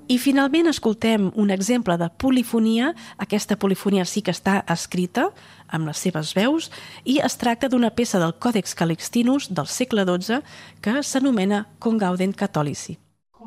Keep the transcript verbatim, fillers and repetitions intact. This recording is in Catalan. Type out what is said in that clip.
I finalment escoltem un exemple de polifonia. Aquesta polifonia sí que està escrita amb les seves veus i es tracta d'una peça del Còdex Calixtinus del segle dotze que s'anomena Con Gaudem Catholici.